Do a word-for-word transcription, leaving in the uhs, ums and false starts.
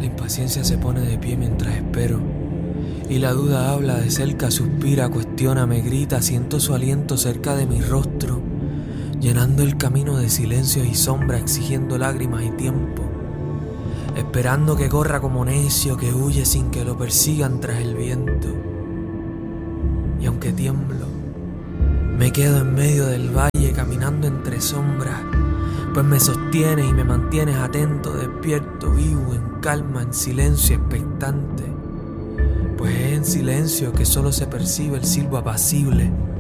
La impaciencia se pone de pie mientras espero, y la duda habla de cerca, suspira, cuestiona, me grita, siento su aliento cerca de mi rostro, llenando el camino de silencios y sombras, exigiendo lágrimas y tiempo, esperando que corra como necio, que huye sin que lo persigan tras el viento. Y aunque tiemblo, me quedo en medio del valle caminando entre sombras, pues me sostienes y me mantienes atento, despierto, vivo, en calma, en silencio, expectante. Pues es en silencio que solo se percibe el silbo apacible